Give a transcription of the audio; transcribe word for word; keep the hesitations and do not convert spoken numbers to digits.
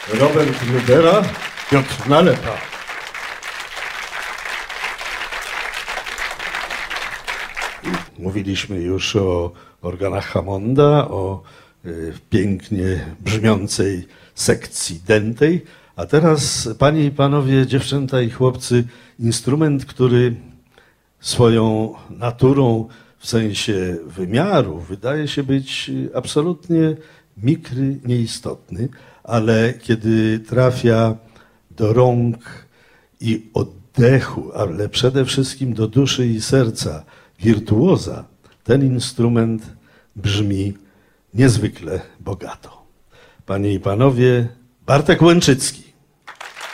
Robert Grubera, Piotr Nalepa. Mówiliśmy już o organach Hammonda, o y, pięknie brzmiącej sekcji dętej, a teraz, panie i panowie, dziewczęta i chłopcy, instrument, który swoją naturą w sensie wymiaru wydaje się być absolutnie mikry, nieistotny, ale kiedy trafia do rąk i oddechu, ale przede wszystkim do duszy i serca wirtuoza, ten instrument brzmi niezwykle bogato. Panie i panowie, Bartek Łęczycki.